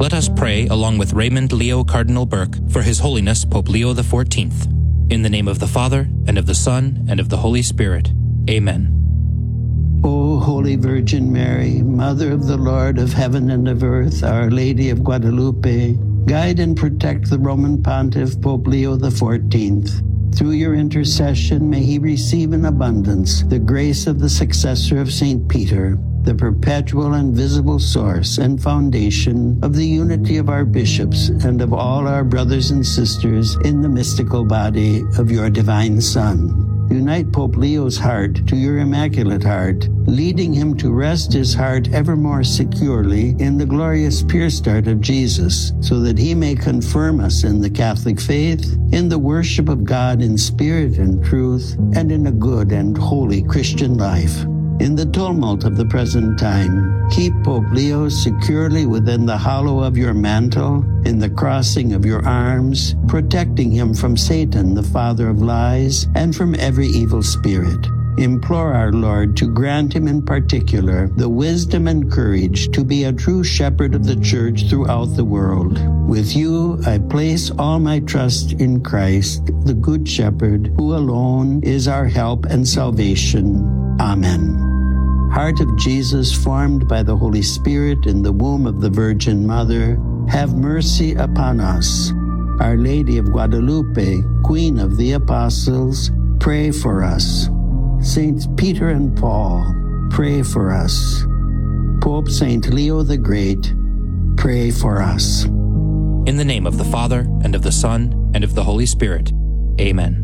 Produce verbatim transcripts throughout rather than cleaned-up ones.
Let us pray along with Raymond Leo Cardinal Burke for His Holiness Pope Leo the fourteenth. In the name of the Father, and of the Son, and of the Holy Spirit. Amen. O Holy Virgin Mary, Mother of the Lord of heaven and of earth, Our Lady of Guadalupe, guide and protect the Roman Pontiff Pope Leo the fourteenth. Through your intercession, may he receive in abundance the grace of the successor of Saint Peter, the perpetual and visible source and foundation of the unity of our bishops and of all our brothers and sisters in the mystical body of your divine Son. Unite Pope Leo's heart to your Immaculate Heart, leading him to rest his heart ever more securely in the glorious pierced heart of Jesus, so that he may confirm us in the Catholic faith, in the worship of God in spirit and truth, and in a good and holy Christian life. In the tumult of the present time, keep Pope Leo securely within the hollow of your mantle, in the crossing of your arms, protecting him from Satan, the father of lies, and from every evil spirit. Implore our Lord to grant him in particular the wisdom and courage to be a true shepherd of the Church throughout the world. With you, I place all my trust in Christ, the Good Shepherd, who alone is our help and salvation. Amen. Heart of Jesus, formed by the Holy Spirit in the womb of the Virgin Mother, have mercy upon us. Our Lady of Guadalupe, Queen of the Apostles, pray for us. Saints Peter and Paul, pray for us. Pope Saint Leo the Great, pray for us. In the name of the Father, and of the Son, and of the Holy Spirit. Amen.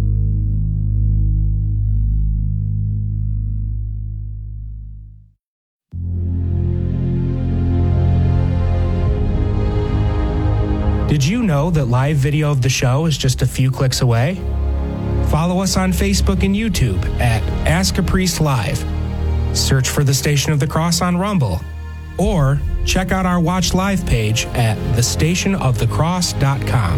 Did you know that live video of the show is just a few clicks away? Follow us on Facebook and YouTube at Ask a Priest Live. Search for the Station of the Cross on Rumble. Or check out our Watch Live page at the station of the cross dot com.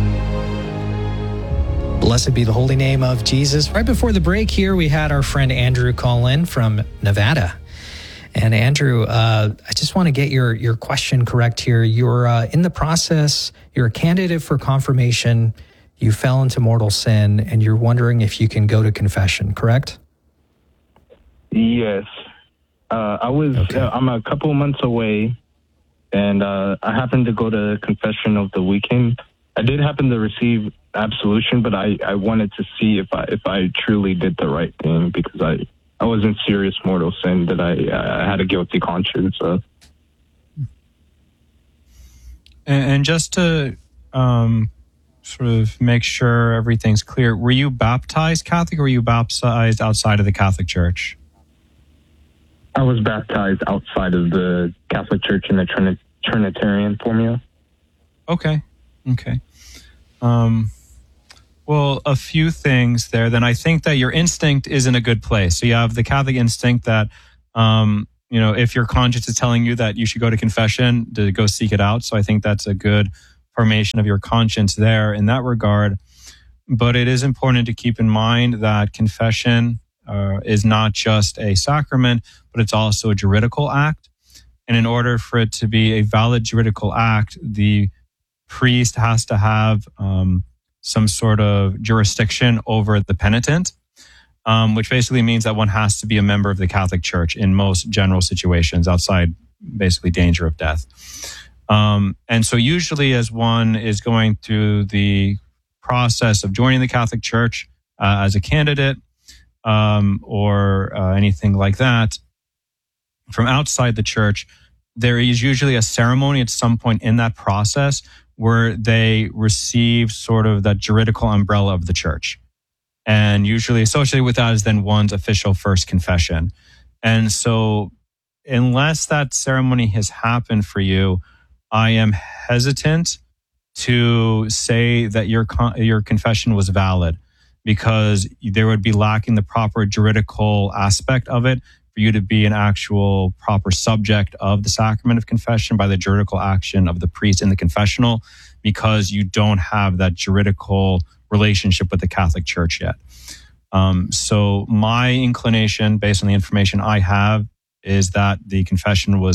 Blessed be the holy name of Jesus. Right before the break here, we had our friend Andrew call in from Nevada. And Andrew, uh, I just want to get your, your question correct here. You're uh, in the process, you're a candidate for confirmation, you fell into mortal sin, and you're wondering if you can go to confession, correct? Yes. Uh, I was, okay. uh, I'm a couple months away, and uh, I happened to go to confession over the weekend. I did happen to receive absolution, but I, I wanted to see if I if I truly did the right thing, because I... I was in serious mortal sin, that I, I had a guilty conscience of. And, and just to um, sort of make sure everything's clear, were you baptized Catholic, or were you baptized outside of the Catholic Church? I was baptized outside of the Catholic Church in the Trini- Trinitarian formula. Okay, okay. Um Well, a few things there. Then I think that your instinct is in a good place. So you have the Catholic instinct that, um, you know, if your conscience is telling you that you should go to confession, to go seek it out. So I think that's a good formation of your conscience there in that regard. But it is important to keep in mind that confession uh, is not just a sacrament, but it's also a juridical act. And in order for it to be a valid juridical act, the priest has to have um, some sort of jurisdiction over the penitent, um, which basically means that one has to be a member of the Catholic Church in most general situations outside basically danger of death. Um, and so usually as one is going through the process of joining the Catholic Church uh, as a candidate um, or uh, anything like that, from outside the church, there is usually a ceremony at some point in that process where they receive sort of that juridical umbrella of the church. And usually associated with that is then one's official first confession. And so unless that ceremony has happened for you, I am hesitant to say that your con- your confession was valid, because there would be lacking the proper juridical aspect of it for you to be an actual proper subject of the sacrament of confession by the juridical action of the priest in the confessional, because you don't have that juridical relationship with the Catholic Church yet. Um, so my inclination, based on the information I have, is that the confession was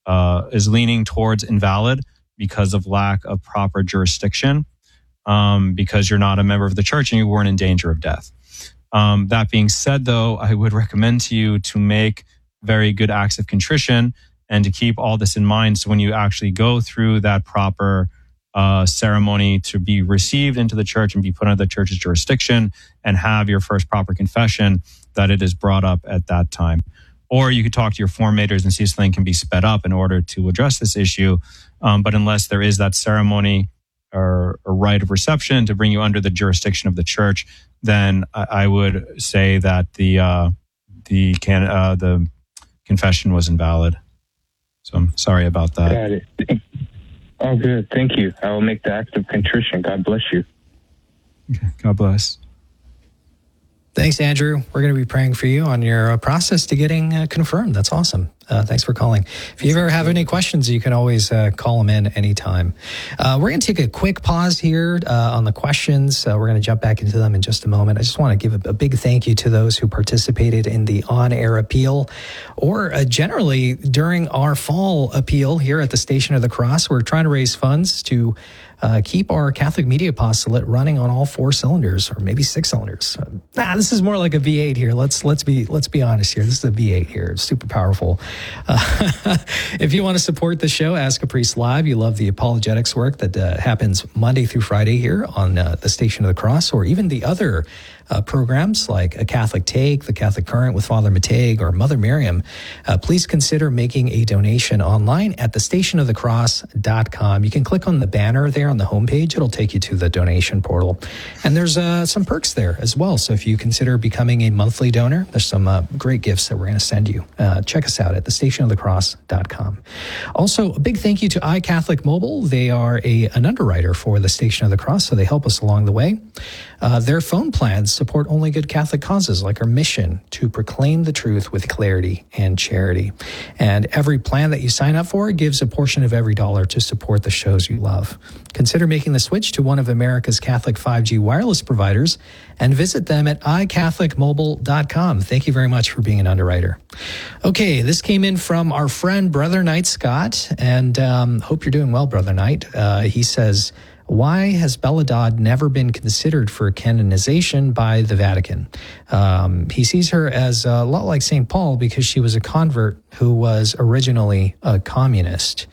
uh, is leaning towards invalid because of lack of proper jurisdiction, um, because you're not a member of the church and you weren't in danger of death. Um, that being said, though, I would recommend to you to make very good acts of contrition and to keep all this in mind. So when you actually go through that proper uh, ceremony to be received into the church and be put under the church's jurisdiction and have your first proper confession, that it is brought up at that time. Or you could talk to your formators and see if something can be sped up in order to address this issue. Um, but unless there is that ceremony or, or rite of reception to bring you under the jurisdiction of the church, then I, I would say that the uh, the can uh, the confession was invalid. So I'm sorry about that. Got it. Oh, good. Thank you. I will make the act of contrition. God bless you. Okay. God bless. Thanks, Andrew. We're going to be praying for you on your uh, process to getting uh, confirmed. That's awesome. Uh, thanks for calling. If you ever have any questions, you can always uh, call them in anytime. Uh, we're going to take a quick pause here uh, on the questions. Uh, we're going to jump back into them in just a moment. I just want to give a, a big thank you to those who participated in the on-air appeal, or uh, generally during our fall appeal here at the Station of the Cross. We're trying to raise funds to Uh, keep our Catholic Media Apostolate running on all four cylinders, or maybe six cylinders. Uh, nah, this is more like a V eight here. Let's let's be let's be honest here. This is a V eight here. It's super powerful. Uh, if you want to support the show, Ask a Priest Live, you love the apologetics work that uh, happens Monday through Friday here on uh, the Station of the Cross, or even the other Uh, programs like A Catholic Take, The Catholic Current with Father Mateg, or Mother Miriam, uh, please consider making a donation online at the station of the cross dot com. You can click on the banner there on the homepage. It'll take you to the donation portal. And there's uh, some perks there as well. So if you consider becoming a monthly donor, there's some uh, great gifts that we're going to send you. Uh, check us out at the station of the cross dot com. Also, a big thank you to iCatholic Mobile. They are a, an underwriter for the Station of the Cross, so they help us along the way. Uh, their phone plans support only good Catholic causes, like our mission to proclaim the truth with clarity and charity. And every plan that you sign up for gives a portion of every dollar to support the shows you love. Consider making the switch to one of America's Catholic five G wireless providers and visit them at i catholic mobile dot com. Thank you very much for being an underwriter. Okay, this came in from our friend, Brother Knight Scott, and um, hope you're doing well, Brother Knight. Uh, he says, why has Bella Dodd never been considered for canonization by the Vatican? Um, he sees her as a lot like Saint Paul because she was a convert who was originally a communist.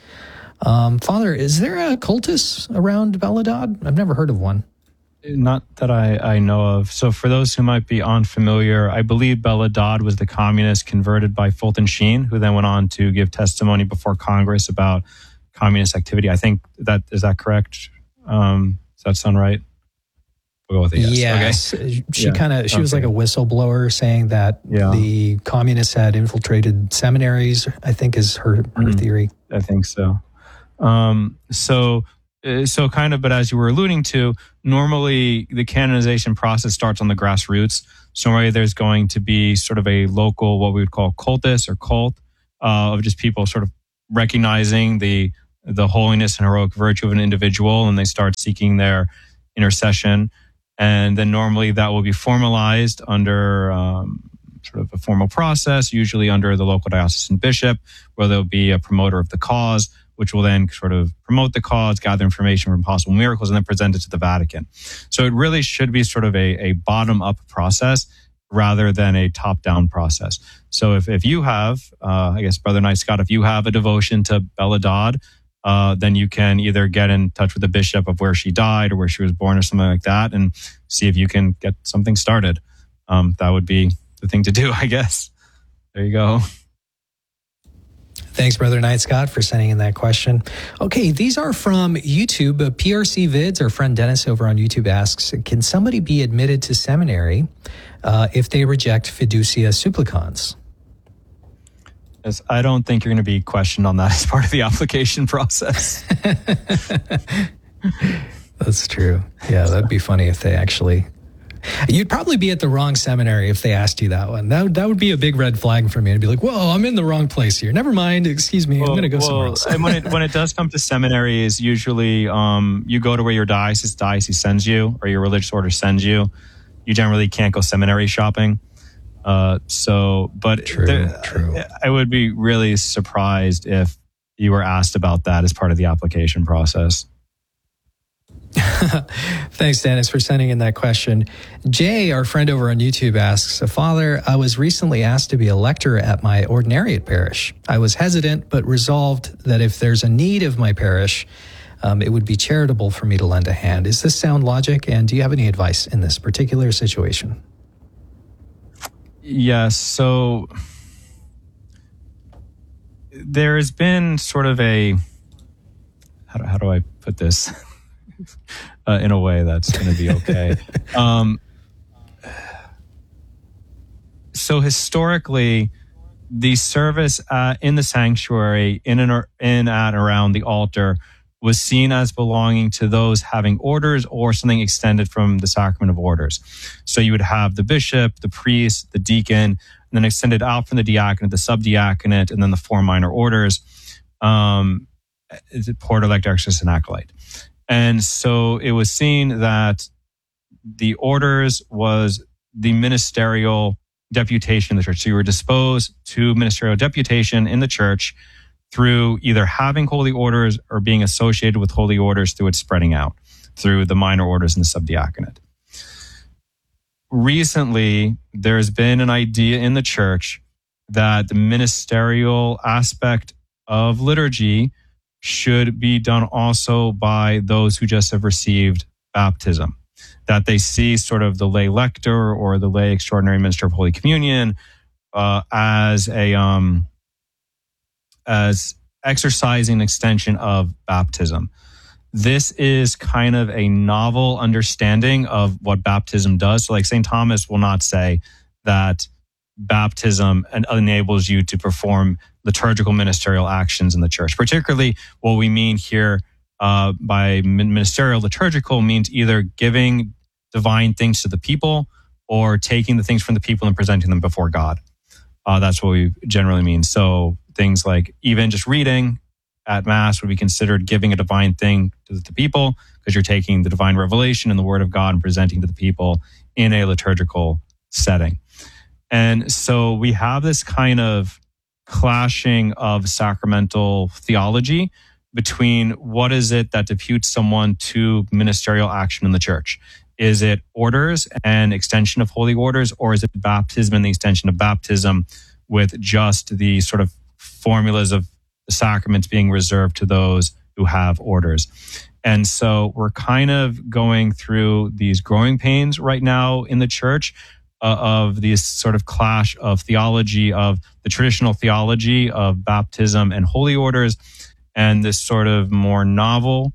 Um, Father, is there a cultus around Bella Dodd? I've never heard of one. Not that I, I know of. So for those who might be unfamiliar, I believe Bella Dodd was the communist converted by Fulton Sheen, who then went on to give testimony before Congress about communist activity. I think that, is that correct? Um, does that sound right? We'll go with a yes. Yes. Okay. She Yeah. kind of, she Okay. was like a whistleblower saying that Yeah. the communists had infiltrated seminaries, I think is her, her Mhm. theory. I think so. Um, so, uh, so kind of, but as you were alluding to, normally the canonization process starts on the grassroots. So normally there's going to be sort of a local, what we would call cultus or cult, uh, of just people sort of recognizing the the holiness and heroic virtue of an individual, and they start seeking their intercession. And then normally that will be formalized under um, sort of a formal process, usually under the local diocesan bishop, where there'll be a promoter of the cause, which will then sort of promote the cause, gather information from possible miracles, and then present it to the Vatican. So it really should be sort of a, a bottom-up process rather than a top-down process. So if, if you have, uh, I guess, Brother Knight Scott, if you have a devotion to Bella Dodd, uh, then you can either get in touch with the bishop of where she died or where she was born or something like that and see if you can get something started. Um, that would be the thing to do, I guess. There you go. Thanks, Brother Knight Scott, for sending in that question. Okay, these are from YouTube. Uh, P R C Vids, our friend Dennis over on YouTube asks, can somebody be admitted to seminary uh, if they reject fiducia supplicans? Yes, I don't think you're going to be questioned on that as part of the application process. That's true. Yeah, that'd be funny if they actually... You'd probably be at the wrong seminary if they asked you that one. That, that would be a big red flag for me. I'd be like, whoa, I'm in the wrong place here. Never mind. Excuse me. Well, I'm going to go well, somewhere else. and when it when it does come to seminaries, usually um, you go to where your diocese diocese sends you or your religious order sends you. You generally can't go seminary shopping. Uh, so, but True, there, true. I would be really surprised if you were asked about that as part of the application process. Thanks, Dennis, for sending in that question. Jay, our friend over on YouTube, asks, Father, I was recently asked to be a lector at my ordinariate parish. I was hesitant, but resolved that if there's a need of my parish, um, it would be charitable for me to lend a hand. Is this sound logic? And do you have any advice in this particular situation? Yes. So there has been sort of a, how do, how do I put this? Uh, in a way that's going to be okay. um, so historically, the service uh, in the sanctuary, in and in at around the altar, was seen as belonging to those having orders or something extended from the sacrament of orders. So you would have the bishop, the priest, the deacon, and then extended out from the diaconate, the subdiaconate, and then the four minor orders, um, porter, lector, exorcist, and acolyte. And so it was seen that the orders was the ministerial deputation in the church. So you were disposed to ministerial deputation in the church through either having holy orders or being associated with holy orders through its spreading out, through the minor orders and the subdiaconate. Recently, there's been an idea in the church that the ministerial aspect of liturgy should be done also by those who just have received baptism, that they see sort of the lay lector or the lay extraordinary minister of Holy Communion uh, as a um, as exercising an extension of baptism. This is kind of a novel understanding of what baptism does. So like Saint Thomas will not say that baptism enables you to perform liturgical ministerial actions in the church. Particularly what we mean here uh, by ministerial liturgical means either giving divine things to the people or taking the things from the people and presenting them before God. Uh, that's what we generally mean. So things like even just reading at Mass would be considered giving a divine thing to the people because you're taking the divine revelation and the Word of God and presenting to the people in a liturgical setting. And so we have this kind of clashing of sacramental theology between what is it that deputes someone to ministerial action in the church. Is it orders and extension of holy orders, or is it baptism and the extension of baptism with just the sort of formulas of the sacraments being reserved to those who have orders? And so we're kind of going through these growing pains right now in the church uh, of these sort of clash of theology, of the traditional theology of baptism and holy orders, and this sort of more novel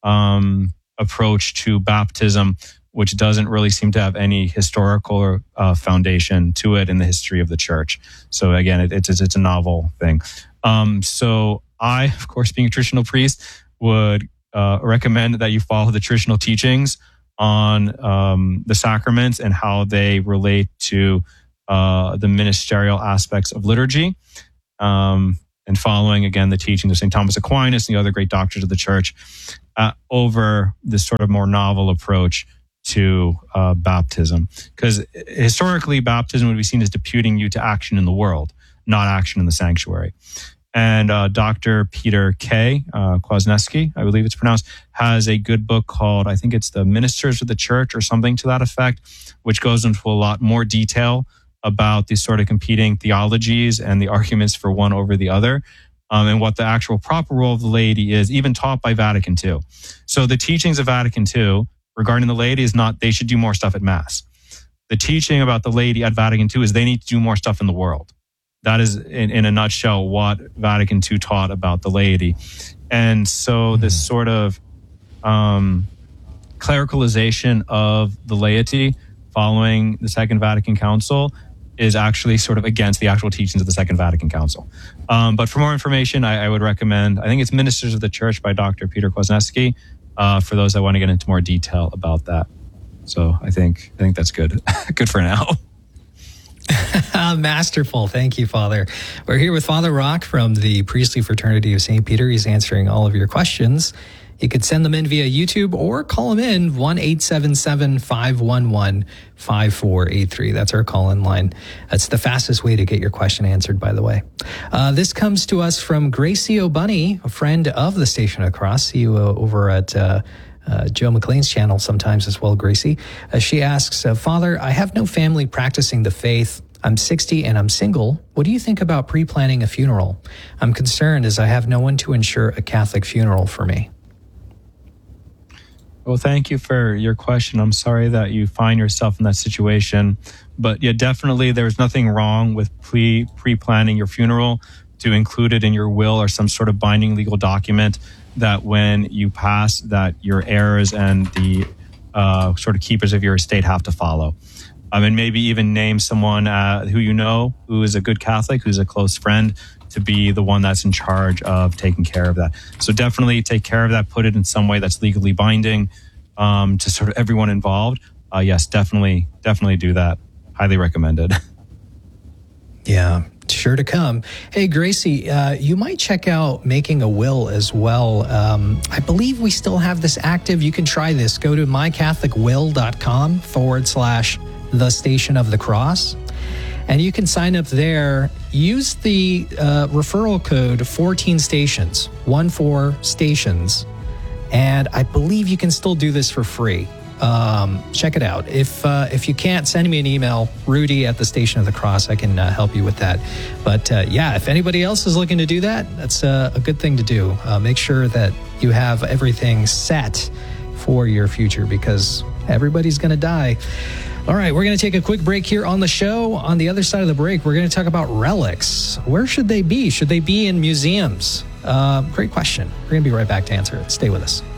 um, approach to baptism, which doesn't really seem to have any historical uh, foundation to it in the history of the church. So again, it, it's, it's a novel thing. Um, so I, of course, being a traditional priest, would uh, recommend that you follow the traditional teachings on um, the sacraments and how they relate to uh, the ministerial aspects of liturgy, um, and following, again, the teachings of Saint Thomas Aquinas and the other great doctors of the church uh, over this sort of more novel approach to uh, baptism. Because historically, baptism would be seen as deputing you to action in the world, not action in the sanctuary. And uh, Doctor Peter K. Uh, Kwasniewski, I believe it's pronounced, has a good book called, I think it's The Ministers of the Church or something to that effect, which goes into a lot more detail about these sort of competing theologies and the arguments for one over the other, um, and what the actual proper role of the laity is, even taught by Vatican Two. So the teachings of Vatican Two regarding the laity is not they should do more stuff at Mass. The teaching about the laity at Vatican Two is they need to do more stuff in the world. That is, in, in a nutshell, what Vatican Two taught about the laity. And so this sort of um, clericalization of the laity following the Second Vatican Council is actually sort of against the actual teachings of the Second Vatican Council. Um, but for more information, I, I would recommend, I think it's Ministers of the Church by Doctor Peter Kwasniewski, uh, for those that want to get into more detail about that. So I think I think that's good. Good for now. Masterful. Thank you, Father. We're here with Father Rock from the Priestly Fraternity of Saint Peter. He's answering all of your questions. You could send them in via YouTube or call him in one eight seven seven, five one one, five four eight three. That's our call-in line. That's the fastest way to get your question answered, by the way. Uh, this comes to us from Gracie O'Bunny, a friend of the Station of the Cross. See you uh, over at uh, uh, Joe McLean's channel sometimes as well, Gracie. Uh, she asks, uh, Father, I have no family practicing the faith. I'm sixty and I'm single. What do you think about pre-planning a funeral? I'm concerned as I have no one to ensure a Catholic funeral for me. Well, thank you for your question. I'm sorry that you find yourself in that situation, but yeah, definitely there's nothing wrong with pre pre-planning your funeral, to include it in your will or some sort of binding legal document that when you pass, that your heirs and the uh, sort of keepers of your estate have to follow. Um, and maybe even name someone uh, who you know, who is a good Catholic, who's a close friend, to be the one that's in charge of taking care of that. So definitely take care of that, put it in some way that's legally binding um, to sort of everyone involved. Uh, yes, definitely, definitely do that. Highly recommended. Yeah, sure to come. Hey, Gracie, uh, you might check out Making a Will as well. Um, I believe we still have this active. You can try this. Go to mycatholicwill.com forward slash the Station of the Cross. And you can sign up there. Use the uh, referral code fourteen stations, one four stations. And I believe you can still do this for free. Um, check it out. If uh, if you can't, send me an email, Rudy at the Station of the Cross. I can uh, help you with that. But uh, yeah, if anybody else is looking to do that, that's uh, a good thing to do. Uh, make sure that you have everything set for your future, because everybody's going to die. All right, we're going to take a quick break here on the show. On the other side of the break, we're going to talk about relics. Where should they be? Should they be in museums? Uh, great question. We're going to be right back to answer it. Stay with us.